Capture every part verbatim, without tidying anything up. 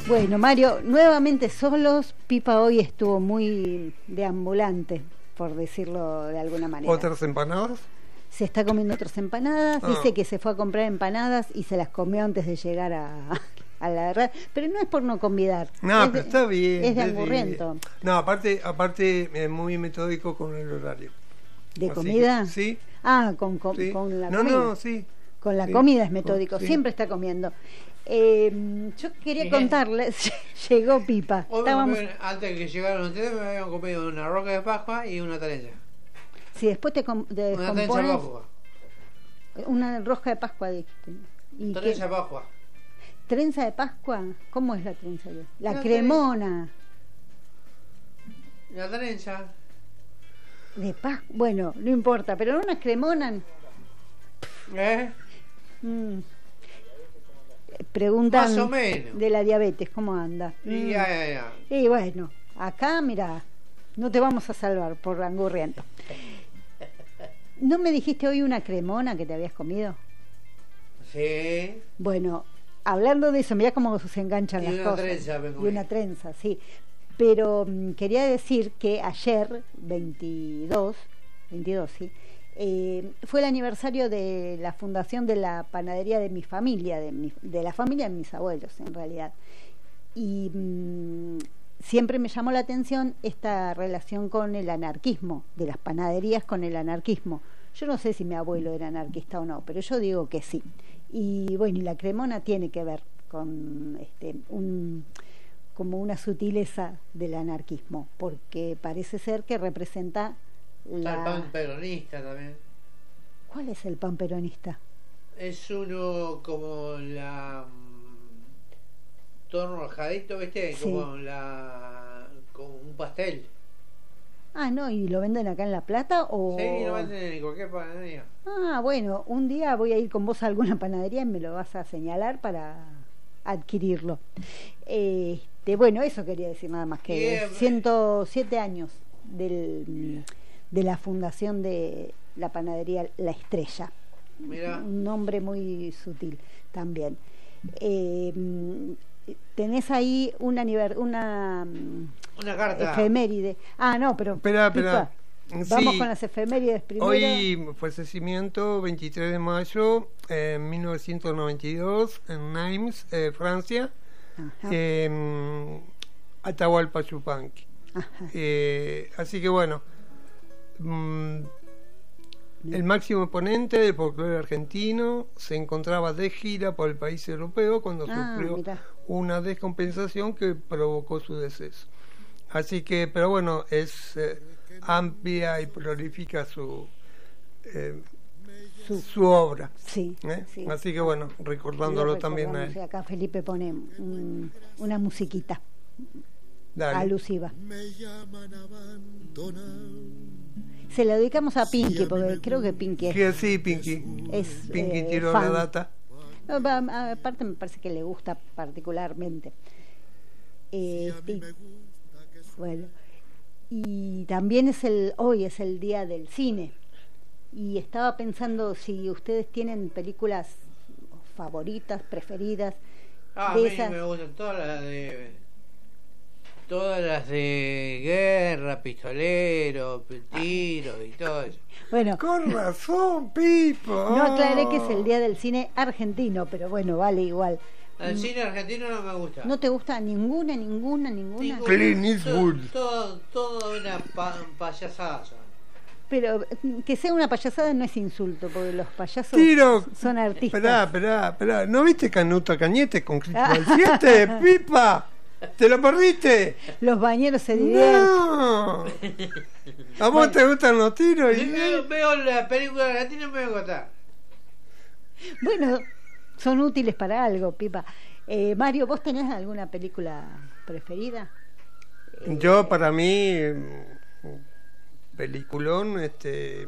Bueno, Mario, nuevamente solos. Pipa hoy estuvo muy deambulante, por decirlo de alguna manera. ¿Otras empanadas? Se está comiendo otras empanadas. Ah. Dice que se fue a comprar empanadas y se las comió antes de llegar a, a la verdad. Pero no es por no convidar. No, es pero de, está bien. Es de es angurriento. bien. No, aparte, aparte es muy metódico con el horario. ¿De Así comida? que, sí. Ah, con, con, sí. con la no, comida. No, no, sí. Con la sí. comida es metódico, sí. Siempre está comiendo. Eh, yo quería Bien. contarles, llegó Pipa. Hoy me Estábamos, comí- antes que llegaran ustedes me habían comido una roca de Pascua y una trenza. si después te, com- te Una trenza de descompones, Pascua. una rosca de Pascua, dijiste. ¿Y qué? Trenza de Pascua. ¿Trenza de Pascua? ¿Cómo es la trenza? de- La Una cremona La trenza. de Pascua. Bueno, no importa, pero una cremona. ¿Eh? mm, Preguntan Más o menos. de la diabetes, ¿cómo anda? Y Mm. ya, ya, ya. Y bueno, acá, mira, no te vamos a salvar por angurriento. ¿No me dijiste hoy una cremona que te habías comido? Sí. Bueno, hablando de eso, mirá cómo se enganchan Y las una cosas. trenza me Y comí. una trenza, sí. Pero mm, quería decir que ayer, veintidós, veintidós, sí, eh, fue el aniversario de la fundación de la panadería de mi familia, de, mi, de la familia de mis abuelos, en realidad. Y mm, siempre me llamó la atención esta relación con el anarquismo, de las panaderías con el anarquismo. Yo no sé si mi abuelo era anarquista o no, pero yo digo que sí. Y bueno, y la cremona tiene que ver con este, un, como una sutileza del anarquismo, porque parece ser que representa Está el pan la... peronista también. ¿Cuál es el pan peronista? Es uno como la. mm, Torno rojadito, ¿viste? Sí. Como la. Como un pastel. Ah, no, ¿y lo venden acá en La Plata o...? Sí, lo venden en cualquier panadería. Ah, bueno, un día voy a ir con vos a alguna panadería y me lo vas a señalar para adquirirlo. Este, bueno, eso quería decir nada más, que Bien. ciento siete años del, de la fundación de la panadería La Estrella. Mirá. Un nombre muy sutil también. Eh, tenés ahí una, niver- una Una carta. efeméride. Ah, no, pero Espera, espera. Pipa, vamos Sí. con las efemérides primero. Hoy fallecimiento, veintitrés de mayo de eh, mil novecientos noventa y dos, en Nimes, eh, Francia, Ajá, eh, Atahualpa Yupanqui. ajá. Eh, así que bueno, mm, el máximo exponente del folclore argentino se encontraba de gira por el país europeo cuando Ah, sufrió mirá. una descompensación que provocó su deceso. Así que, pero bueno, es eh, amplia y prolífica su eh, Su- su obra. Sí, ¿eh? sí. Así que bueno, recordándolo Lo también a recordamos, él. y acá Felipe pone un- una musiquita Dale. alusiva. Me llaman abandonado. Se la dedicamos a Pinky, porque creo que Pinky es, Que sí, Pinky. es, Pinky eh, tiró fan. la data. No, va- aparte me parece que le gusta particularmente. Eh, y- bueno, y también es el hoy es el día del cine. Y estaba pensando si ustedes tienen películas favoritas, preferidas. Ah, a de mí esas- me gustan todas las de. Todas las de guerra, pistolero, tiro y todo eso. Bueno, Con razón, Pipo. no aclaré que es el día del cine argentino, pero bueno, vale igual. El cine argentino no me gusta. ¿No te gusta ninguna, ninguna, ninguna? Ningún- Clint Eastwood. Todo, todo, todo una pa- payasada son. Pero mm, que sea una payasada no es insulto, porque los payasos Tiro. son artistas. Esperá, esperá, esperá. ¿No viste Canuto Cañete con Cristóbal siete, Pipa? ¿Te lo perdiste? Los bañeros se divierten. No. ¿A vos te gustan los tiros? Si Y- veo, veo la película argentina me voy a contar. Bueno, son útiles para algo, Pipa. Eh, Mario, ¿vos tenés alguna película preferida? Yo, para mí, mm, peliculón, este.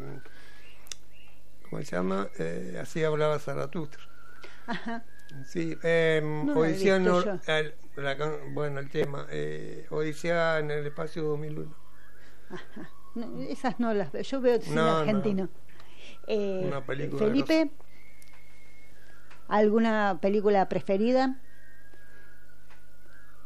¿Cómo se llama? Eh, así hablaba Zaratustra. Ajá. Sí, eh, No la he Odisea visto Nor- yo. el- la can- bueno, el tema, eh, Odisea en el espacio dos mil uno. Ajá. No, esas no las veo. Yo veo cine No, no. argentino. Eh, Una película Felipe, ¿alguna película preferida?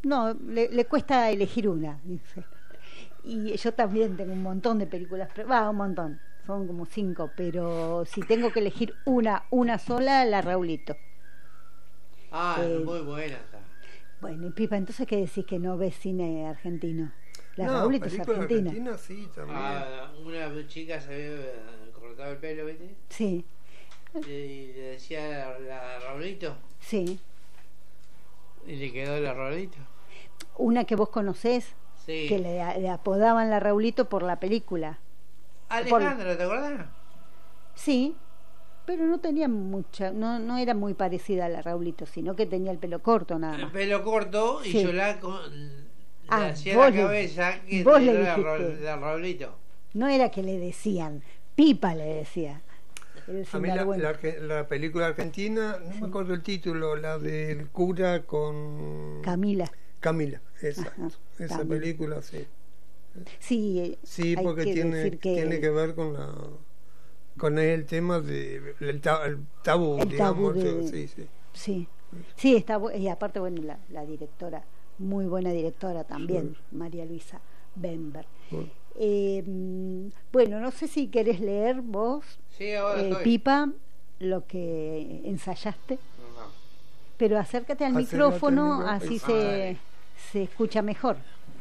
no, le, le cuesta elegir una, dice. Y yo también tengo un montón de películas, va, un montón, son como cinco, pero si tengo que elegir una, una sola, la Raulito. Ah, Eh, muy buena está. Bueno, y Pipa, entonces ¿qué decís que no ves cine argentino? La No, Raulito es película argentina. argentina sí, también. Ah, una chica se había cortado el pelo, ¿viste? Sí, Y le decía la, la Raulito. sí. Y le quedó la Raulito. Una que vos conocés, Sí. que le, le apodaban la Raulito por la película. Alejandra, ¿te acordás? Sí, pero no tenía mucha, no, no era muy parecida a la Raulito, sino que tenía el pelo corto nada El más. pelo corto y Sí. yo la, co- Ah, le hacía vos la le- cabeza que vos le era la, Ra- dijiste. la Raulito. No era que le decían, Pipa le decía. El A mí la, sinvergüenza. la arge- la película argentina, no me acuerdo el título, la del cura con Camila. Camila, exacto. Ajá, Esa Camila. película, sí. Sí, eh, Sí, hay porque que tiene, decir que tiene que ver con la con el tema de el, ta- el tabú, El tabú digamos. de- Sí, sí. sí, sí está bu- y aparte bueno la, la directora, muy buena directora también, Sí. María Luisa Bember. Bueno. Eh, mm, bueno, no sé si querés leer vos, Sí, ahora eh, estoy. Pipa, lo que ensayaste, No. pero acércate al Acércate al micrófono, micrófono. así Ah, se, dale. se escucha mejor.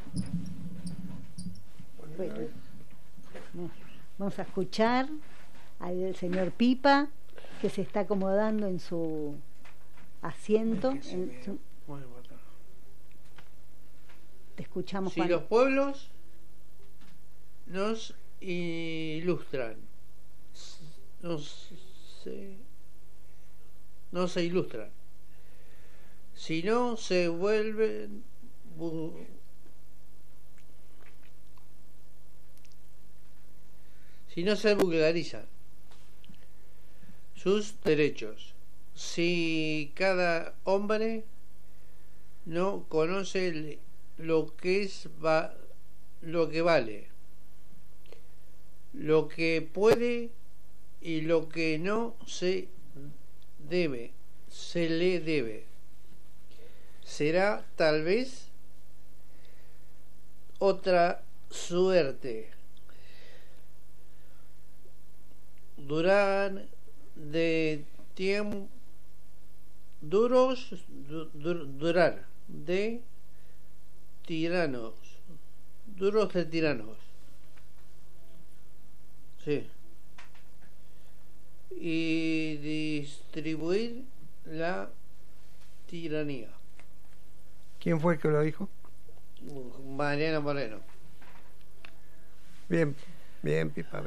Bueno, no, vamos a escuchar al señor Pipa, que se está acomodando en su asiento. Que se en ve su- muy bueno. te escuchamos, Si Juan. los pueblos nos ilustran, nos se, no se ilustran, si no se vuelven bu- si no se vulgarizan sus derechos, si cada hombre no conoce el- lo que es va, lo que vale, lo que puede y lo que no se debe, se le debe. Será tal vez otra suerte. Duran de tiempo duros du- dur- durar de tiranos, duros de tiranos, sí, y distribuir la tiranía. ¿Quién fue el que lo dijo? Mariano Moreno. Bien, bien, Pipa.